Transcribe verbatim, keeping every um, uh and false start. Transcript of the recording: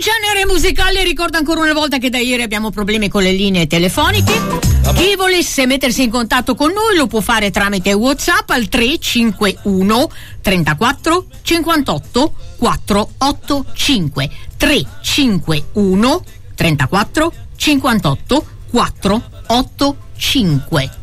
genere musicale ricorda ancora una volta che da ieri abbiamo problemi con le linee telefoniche. Chi volesse mettersi in contatto con noi lo può fare tramite WhatsApp al tre cinque uno trentaquattro cinquantotto quattrocentottantacinque tre cinque uno trentaquattro cinquantotto quattrocentottantacinque.